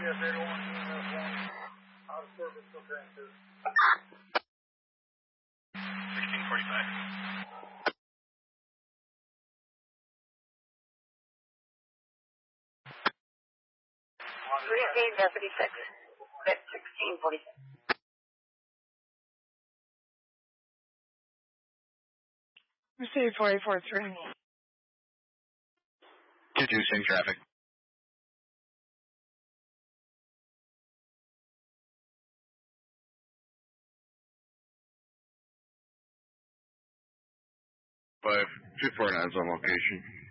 Yes, 801 out of service, still transferred. 1645. Receive Deputy 6 at 1646. Receive 4843. 22, same traffic. Five 249's on location.